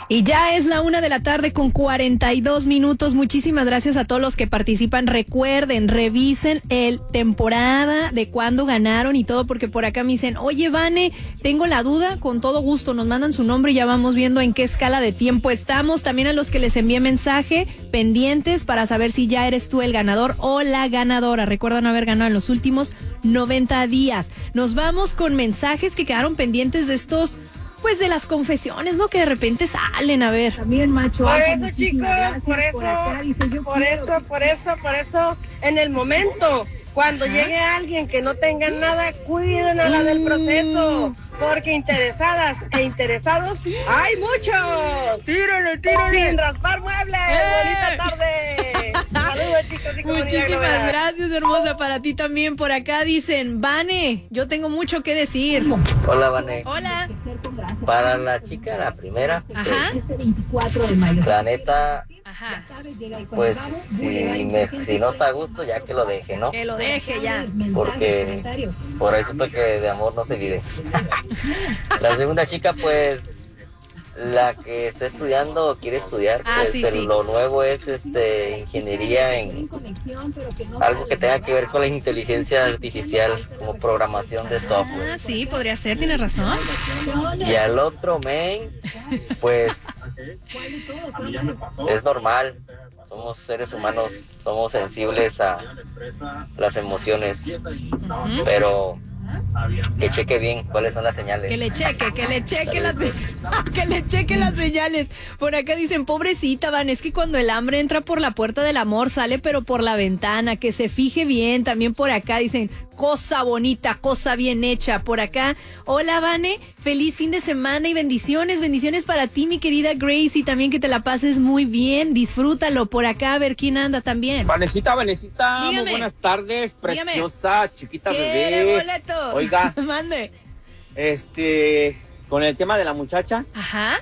Y ya es la 1:42 p.m. Muchísimas gracias a todos los que participan. Recuerden, revisen el temporada de cuándo ganaron y todo, porque por acá me dicen, oye, Vane, tengo la duda, con todo gusto, nos mandan su nombre y ya vamos viendo en qué escala de tiempo estamos. También a los que les envié mensaje, pendientes para saber si ya eres tú el ganador o la ganadora. Recuerdan haber ganado en los últimos 90 días. Nos vamos con mensajes que quedaron pendientes de estos, pues de las confesiones, ¿no? Que de repente salen, a ver. También macho. Por eso, chicos, por eso, en el momento, cuando llegue alguien que no tenga nada, cuiden a la del proceso, porque interesadas e interesados hay muchos. ¡Tírale! Sin raspar muebles. Bonita tarde. Saludos, chicos. Muchísimas gracias, hermosa, para ti también. Por acá dicen, Vane, yo tengo mucho que decir. Hola, Vane. Hola. Para la chica, la primera, Ajá. pues, la neta, Ajá. pues si no está a gusto, ya que lo deje, ¿no? Que lo deje ya. Porque por ahí supe que de amor no se vive. La segunda chica, pues, la que está estudiando o quiere estudiar, pues sí. lo nuevo es ingeniería en algo que tenga que ver con la inteligencia artificial, como programación de software. Ah, sí, podría ser, tienes razón. Y al otro men, pues es normal, somos seres humanos, somos sensibles a las emociones, pero que cheque bien cuáles son las señales. Que le cheque las señales. Por acá dicen, pobrecita, Van, es que cuando el hambre entra por la puerta del amor, sale pero por la ventana, que se fije bien. También por acá dicen, cosa bonita, cosa bien hecha. Por acá, hola, Vane, feliz fin de semana y bendiciones para ti, mi querida Grace, y también que te la pases muy bien, disfrútalo. Por acá, a ver quién anda también. Vanecita, dígame. muy buenas tardes, preciosa, dígame. chiquita ¿Quiere bebé. boletos? Oiga, mande. con el tema de la muchacha, Ajá.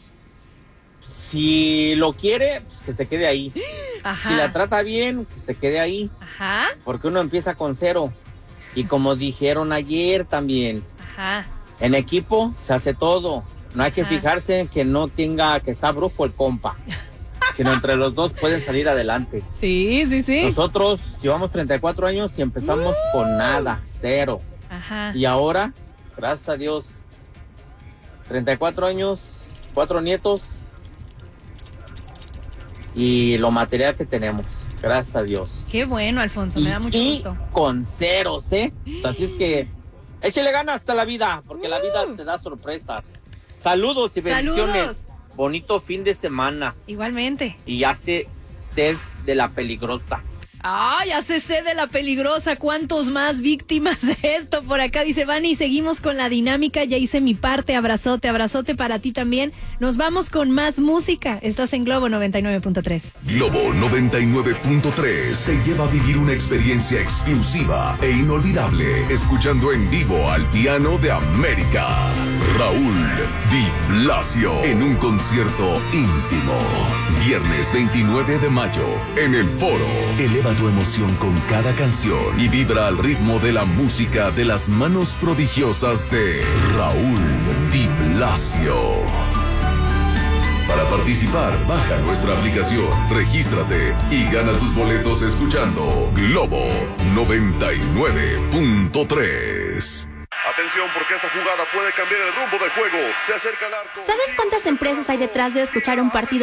si lo quiere, pues que se quede ahí. Ajá. Si la trata bien, que se quede ahí. Ajá. Porque uno empieza con 0. Y como dijeron ayer también, Ajá. en equipo se hace todo. No hay que Ajá. fijarse en que no tenga, que está brujo el compa. Sino entre los dos pueden salir adelante. Sí. Nosotros llevamos 34 años y empezamos con nada, 0. Ajá. Y ahora, gracias a Dios, 34 años, 4 nietos y lo material que tenemos, gracias a Dios. Qué bueno, Alfonso, me da mucho gusto. Con 0, ¿eh? Así es que échele ganas a la vida, porque la vida te da sorpresas. Saludos y bendiciones. Saludos. Bonito fin de semana. Igualmente. Y hace sed de la peligrosa. ¡Ay, hace sed de la peligrosa! ¿Cuántos más víctimas de esto? Por acá dice Vani, seguimos con la dinámica, ya hice mi parte, abrazote para ti también. Nos vamos con más música. Estás en Globo 99.3. Globo 99.3 te lleva a vivir una experiencia exclusiva e inolvidable, escuchando en vivo al piano de América, Raúl Di Blasio, en un concierto íntimo. Viernes 29 de mayo, en el Foro. Eleva tu emoción con cada canción y vibra al ritmo de la música de las manos prodigiosas de Raúl Di Blasio. Para participar, baja nuestra aplicación, regístrate y gana tus boletos escuchando Globo 99.3. Atención, porque esta jugada puede cambiar el rumbo del juego. Se acerca al arco. ¿Sabes cuántas empresas hay detrás de escuchar un partido